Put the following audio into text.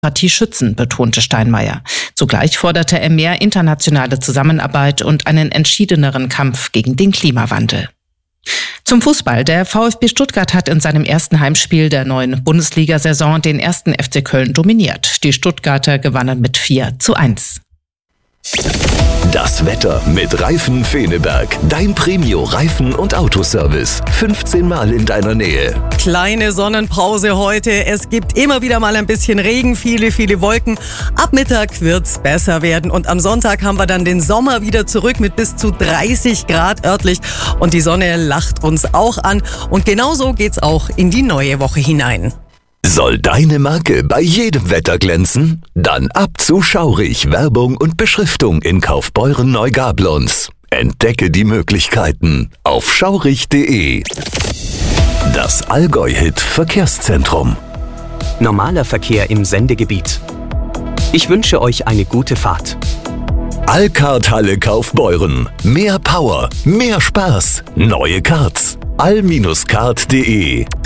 Demokratie schützen, betonte Steinmeier. Zugleich forderte er mehr internationale Zusammenarbeit und einen entschiedeneren Kampf gegen den Klimawandel. Zum Fußball. Der VfB Stuttgart hat in seinem ersten Heimspiel der neuen Bundesliga-Saison den ersten FC Köln dominiert. Die Stuttgarter gewannen mit 4:1. Das Wetter mit Reifen Feneberg. Dein Premio-Reifen- und Autoservice. 15 Mal in deiner Nähe. Kleine Sonnenpause heute. Es gibt immer wieder mal ein bisschen Regen, viele Wolken. Ab Mittag wird's besser werden. Und am Sonntag haben wir dann den Sommer wieder zurück mit bis zu 30 Grad örtlich. Und die Sonne lacht uns auch an. Und genauso geht's auch in die neue Woche hinein. Soll deine Marke bei jedem Wetter glänzen? Dann ab zu Schaurig, Werbung und Beschriftung in Kaufbeuren-Neugablonz. Entdecke die Möglichkeiten auf schaurig.de. Das Allgäu-Hit Verkehrszentrum. Normaler Verkehr im Sendegebiet. Ich wünsche euch eine gute Fahrt. Allkart-Halle Kaufbeuren. Mehr Power, mehr Spaß. Neue Karts. all-kart.de